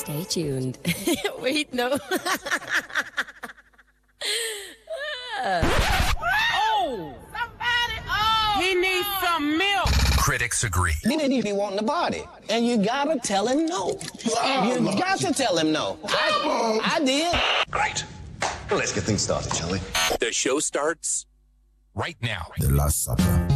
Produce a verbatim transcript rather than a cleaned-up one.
Stay tuned. Wait, no. Oh! Somebody! Oh! He needs some milk! Critics agree. He didn't even want the body. And you gotta tell him no. Oh, you got to tell him no. I, I did. Great. Well, let's get things started, shall we? The show starts right now. The Last Supper.